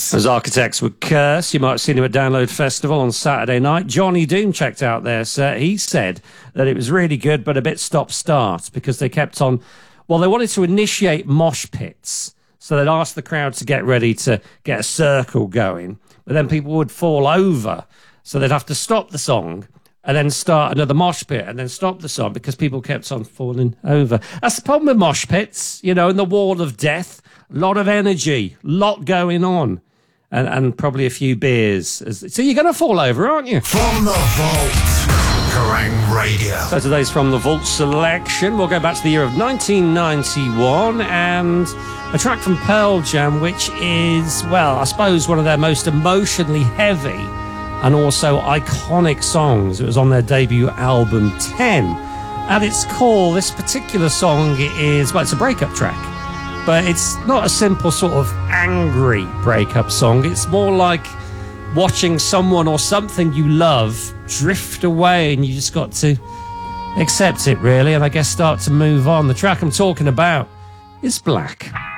Curse. As Architects Would Curse. You might have seen him at Download Festival on Saturday night. Johnny Doom checked out their set. He said that it was really good, but a bit stop-start because they kept on... Well, they wanted to initiate mosh pits. So they'd ask the crowd to get ready to get a circle going. But then people would fall over. So they'd have to stop the song and then start another mosh pit and then stop the song because people kept on falling over. That's the problem with mosh pits, you know, in the wall of death. A lot of energy, a lot going on, and probably a few beers. So you're going to fall over, aren't you? From the Vault, Kerrang Radio. So today's From the Vault selection. We'll go back to the year of 1991 and a track from Pearl Jam, which is, well, I suppose one of their most emotionally heavy and also iconic songs. It was on their debut album 10. At its core, this particular song is, well, it's a breakup track. But it's not a simple sort of angry breakup song. It's more like watching someone or something you love drift away and you just got to accept it, really, and I guess start to move on. The track I'm talking about is Black.